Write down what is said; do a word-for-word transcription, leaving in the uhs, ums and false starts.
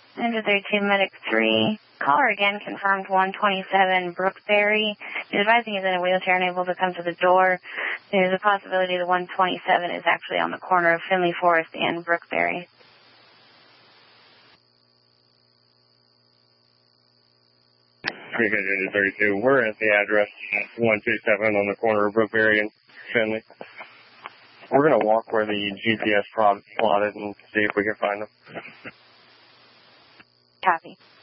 Ninja thirty-two, Medic three. Caller again confirmed one twenty-seven Brookberry. He's advising he's in a wheelchair and able to come to the door. There's a possibility the one twenty-seven is actually on the corner of Finley Forest and Brookberry. Ninja thirty-two, we're at the address one two seven on the corner of Brookberry and Finley. We're going to walk where the G P S plotted and see if we can find them. Copy.